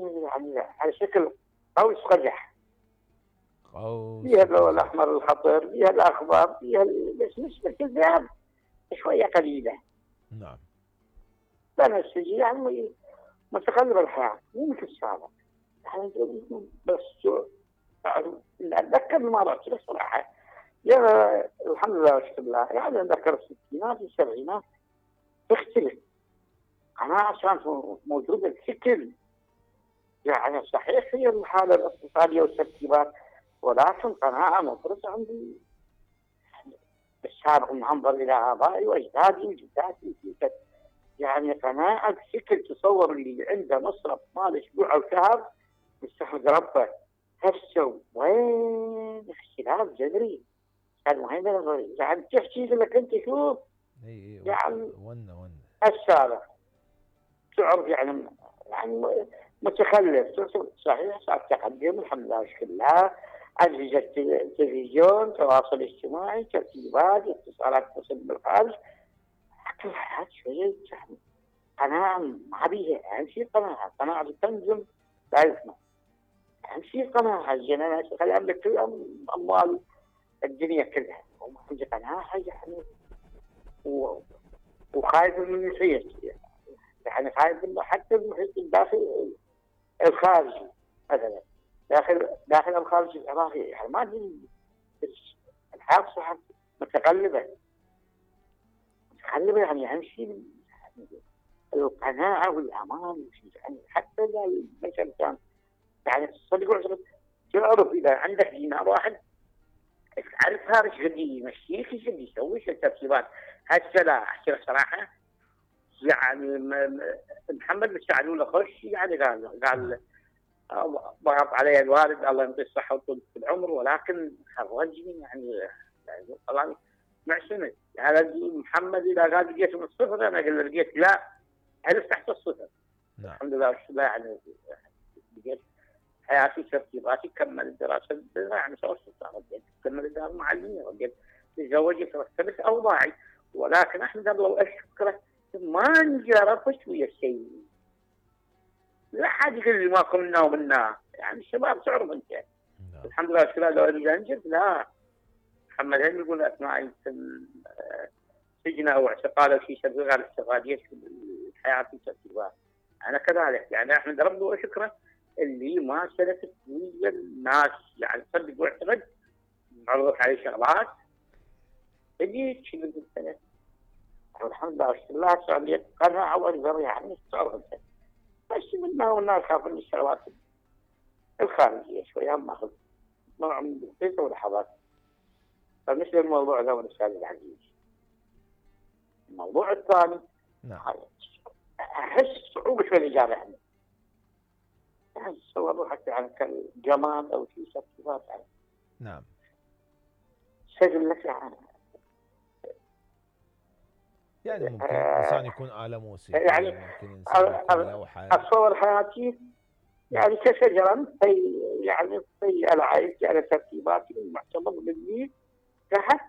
يعني على شكل قوس قزح، قوس فيها اللون قزح. الاحمر الخطر، فيها الاخضر، فيها بس نسبه الذهب شويه قليله. نعم. بنفسجي يعني متقلب الحياه مو مثل السابق. يعني بس يعني اتذكر المرات بصراحه، يا الحمد لله والشكر لله، يعني اتذكر الستينات والسبعينات تختلف قناعة كانت موجودة بشكل، يعني صحيح هي الحالة الاقتصادية والترتيبات، ولكن قناعة مفرطة عندي بالسابق انظر إلى آبائي وأجدادي وجداتي في يعني قناعة بشكل تصور اللي عنده مصرف مال أسبوع أو شهر يستحق ربه. هسه وين اختلاف جذري؟ كان مهم يعني تحكي لك أنت شوف اي يعني ون السابق تعرف يعني متخلف. صحيح صار تقدم الحمد لله والشكر لله، أجهزة تلفزيون، تواصل اجتماعي، ترتيبات، اتصالات تصل بالخارج، لكن الحياة شوية يعني قناعة ما بيها. أهم شيء قناعة تنزل لا يسمع. أهم شيء قناعة الجنة خلي أملك كل أموال الدنيا كلها وما عندي قناعة يعني وخايف من المحيط، يعني خايف منه حتى المحيط الداخلي الخارجي مثلا، داخل الخارج العراقي يعني ما ادري. الحياه صحت متقلبه يعني اهم شيء القناعه والامان، يعني حتى البشر كان يعني تصدقوا تعرف اذا عندك دينار واحد تعرف هذا ايش قد يمشيك، ايش قد يسوي، ايش الترتيبات. هسه لا احكي لك صراحه، يعني محمد مساعدوا له خش، يعني قال ضغط علي الوالد الله يعطيه الصحه وطول العمر، ولكن خرجني يعني طبعا معتمد هذا محمد اذا قال لقيت من الصفر انا اقول له لقيت لا عرفت تحت الصفر. نعم. الحمد لله والشكر لله يعني لقيت حياتي ترتيباتي، كمل الدراسه يعني رديت كمل الدار معلمي، رديت تزوجت رتبت اوضاعي، ولكن احمد الله واشكره ما انجرفت ويا الشيء. لا حد يقول لي ماكو منا ومنا، يعني الشباب تعرف انت. نعم. الحمد لله والشكر لله لو انجز لا. محمد هل يقول اسماء سجن او اعتقال او شيء شغال على الاستفاديه في الحياه في الترتيبات. انا كذلك يعني احمد ربي واشكره اللي ما سلكت ويا الناس، يعني صدق واعتقد عرضت علي شغلات اللي شنو قلت انا الحمد لله والشكر لله صار لي قناعه واقدر يعني تعرف انت. بس منا والناس خاف من الشغلات الخارجيه شويه ما اخذ نوع من البسيطه واللحظات. فمثل الموضوع ذا والاستاذ العزيز. الموضوع الثاني نعم. احس صعوبه في الاجابه عنه. يعني تصور حتى عن كالجمال او شيء ترتيبات يعني. نعم. سجل لك يعني ممكن انسان يكون آلة موسيقية، يعني ممكن انسان يكون لوحة. اتصور حياتي يعني كشجره في يعني في العائله على ترتيباتي المعتبر مني تحت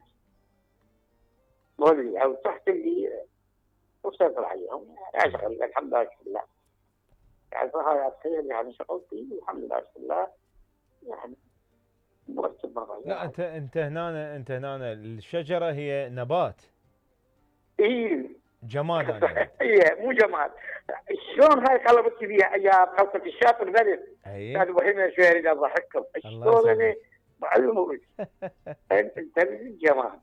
ظلي او تحت اللي وسيطر عليهم. يعني اشغل الحمد لله يعني فهذا الخير يعني شغلتي والحمد لله لله يعني مرتب مرة لا يعني. انت هنا الشجرة هي نبات. ايه جماد انا اريد. ايه مو جمال. شلون هاي قلبت فيها ايام خلطة الشاطر بدر اي كان وهنا شويه اريد اضحككم الله شلون انا يسلمك. معلمك انت الجمال.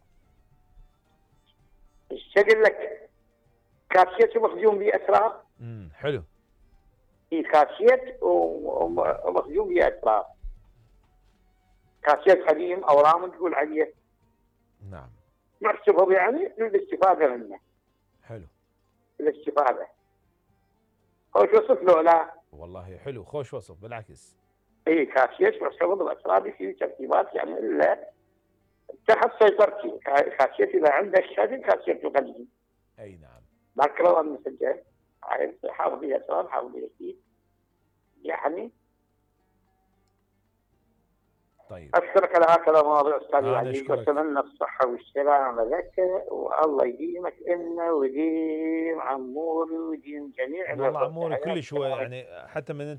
اشتغل لك كاسيت مخزون باسرار. حلو. في كاسيت ومخزون باسرار. كاسيت قديم او رام تقول عليه. نعم. محسوب يعني للاستفاده منه. حلو. الاستفاده. خوش وصف له لا؟ والله حلو خوش وصف بالعكس. اي كاسيت محسوب بالاسرار في ترتيبات يعني الا تحت سيطرتي. كاسيت اذا عنده الشكل كاسيت قديم. اي نعم. ذاك الله مسجل حافظ بها اسرار حافظ بها شيء يعني. طيب أشكرك على هكذا مواضيع أستاذ انا العزيز اشكرك. وأتمنى الصحة والسلامة لك والله يديمك لنا ويديم عموري ويديم جميع اللي والله صرت عموري حياتك كلش هو يعني حتى من